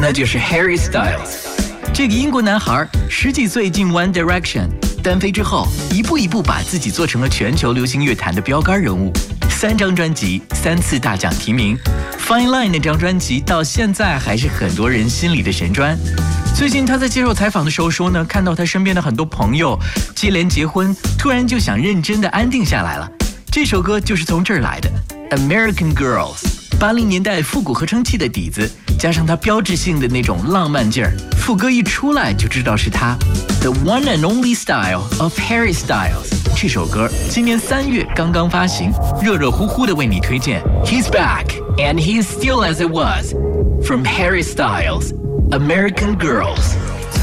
那就是 Harry Styles。这个英国男孩10几岁进 One Direction， 单飞之后一步一步把自己做成了全球流行乐坛的标杆人物，3张专辑，3次大奖提名。Fine Line 那张专辑到现在还是很多人心里的神专。最近他在接受采访的时候说呢，看到他身边的很多朋友接连结婚，突然就想认真的安定下来了。这首歌就是从这儿来的 American Girls。80年代复古合成器的底子，加上他标志性的那种浪漫劲儿，副歌一出来就知道是他 The One and Only Style of Harry Styles。 这首歌今年3月刚刚发行，热热乎乎的为你推荐 He's back and he's still as it was From Harry Styles American Girls。